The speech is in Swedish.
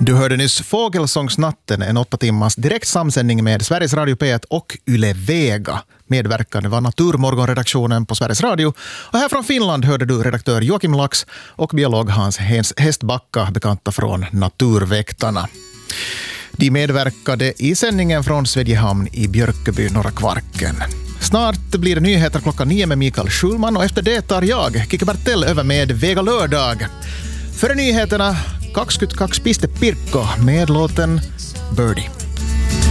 Du hörde nyss Fågelsångsnatten, en 8 timmars direkt samsändning med Sveriges Radio P1 och Yle Vega. Medverkande var Naturmorgonredaktionen på Sveriges Radio. Och här från Finland hörde du redaktör Joakim Lax och biolog Hans Hästbacka, bekanta från Naturväktarna. De medverkade i sändningen från Svedjehamn i Björköby, Norra Kvarken. Snart blir det nyheter klockan 9 med Mikael Schulman och efter det tar jag, Kike Bertell, över med Vega lördag. Före nyheterna 22 piste Pirkko med låten Birdie.